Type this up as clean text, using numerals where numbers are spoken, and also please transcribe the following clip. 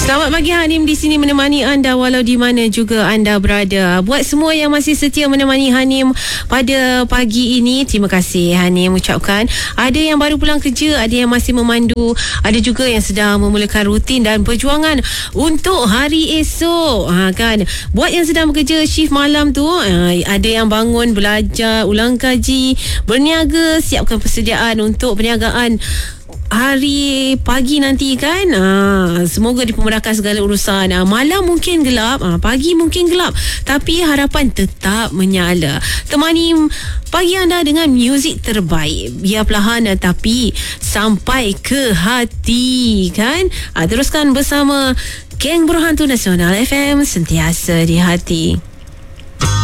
Selamat pagi, Hanim di sini menemani anda walau di mana juga anda berada. Buat semua yang masih setia menemani Hanim pada pagi ini, terima kasih Hanim ucapkan. Ada yang baru pulang kerja, ada yang masih memandu, ada juga yang sedang memulakan rutin dan perjuangan untuk hari esok. Kan, buat yang sedang bekerja shift malam tu, ada yang bangun belajar, ulang kaji, berniaga, siapkan persediaan untuk perniagaan hari pagi nanti kan. Semoga dipermudahkan segala urusan. Malam mungkin gelap, pagi mungkin gelap, tapi harapan tetap menyala. Temani pagi anda dengan muzik terbaik, biar perlahan tapi sampai ke hati kan. Teruskan bersama Geng Berhantu Nasional FM, sentiasa di hati.